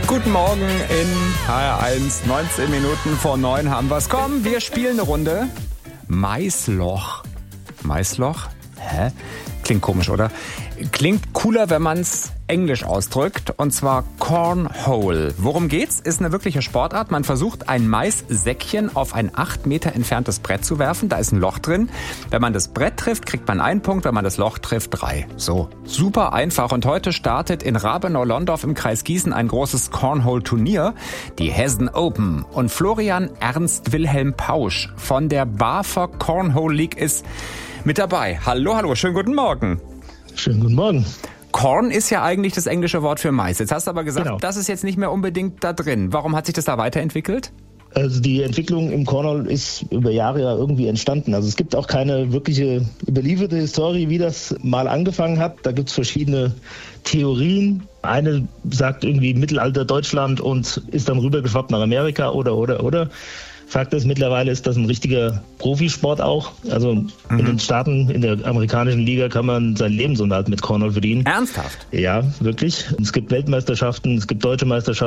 Guten Morgen in HR1, 19 Minuten vor 9 haben wir's. Komm, wir spielen eine Runde. Maisloch. Maisloch? Hä? Klingt komisch, oder? Klingt cooler, wenn man's englisch ausdrückt, und zwar Cornhole. Worum geht's? Ist eine wirkliche Sportart. Man versucht, ein Maissäckchen auf ein 8 Meter entferntes Brett zu werfen. Da ist ein Loch drin. Wenn man das Brett trifft, kriegt man 1 Punkt. Wenn man das Loch trifft, 3. So, super einfach. Und heute startet in Rabenau-Londorf im Kreis Gießen ein großes Cornhole-Turnier, die Hessen Open. Und Florian Ernst Wilhelm Pausch von der BAFA Cornhole League ist mit dabei. Hallo, schönen guten Morgen. Schönen guten Morgen. Corn ist ja eigentlich das englische Wort für Mais. Jetzt hast du aber gesagt, Genau. Das ist jetzt nicht mehr unbedingt da drin. Warum hat sich das da weiterentwickelt? Also die Entwicklung im Cornhole ist über Jahre ja irgendwie entstanden. Also es gibt auch keine wirkliche überlieferte Historie, wie das mal angefangen hat. Da gibt es verschiedene Theorien. Eine sagt irgendwie Mittelalter Deutschland und ist dann rübergeschwappt nach Amerika oder. Fakt ist, mittlerweile ist das ein richtiger Profisport auch. Also in den Staaten, in der amerikanischen Liga kann man seinen Lebensunterhalt mit Cornhole verdienen. Ernsthaft? Ja, wirklich. Es gibt Weltmeisterschaften, es gibt deutsche Meisterschaften.